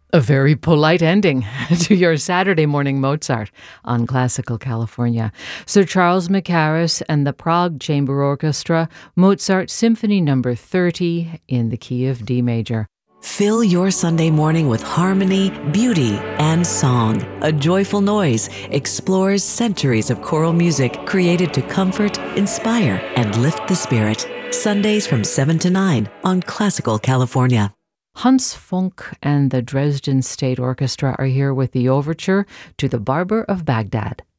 A very polite ending to your Saturday morning Mozart on Classical California. Sir Charles Mackerras and the Prague Chamber Orchestra, Mozart Symphony No. 30 in the key of D major. Fill your Sunday morning with harmony, beauty, and song. A Joyful Noise explores centuries of choral music created to comfort, inspire, and lift the spirit. Sundays from 7 to 9 on Classical California. Hans Funk and the Dresden State Orchestra are here with the overture to The Barber of Baghdad.